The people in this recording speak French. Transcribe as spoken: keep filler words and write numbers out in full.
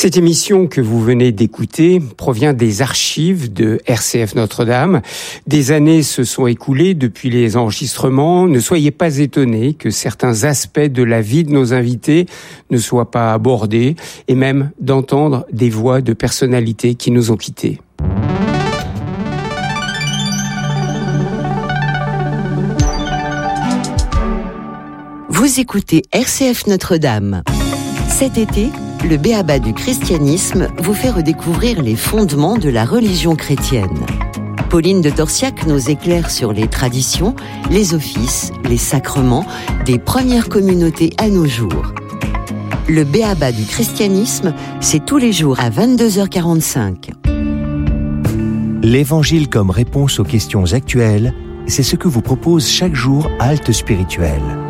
Cette émission que vous venez d'écouter provient des archives de R C F Notre-Dame. Des années se sont écoulées depuis les enregistrements. Ne soyez pas étonnés que certains aspects de la vie de nos invités ne soient pas abordés et même d'entendre des voix de personnalités qui nous ont quittés. Vous écoutez R C F Notre-Dame. Cet été, le B.A.B.A. du christianisme vous fait redécouvrir les fondements de la religion chrétienne. Pauline de Torsiac nous éclaire sur les traditions, les offices, les sacrements des premières communautés à nos jours. Le B.A.B.A. du christianisme, c'est tous les jours à vingt-deux heures quarante-cinq. L'Évangile comme réponse aux questions actuelles, c'est ce que vous propose chaque jour Halte Spirituelle.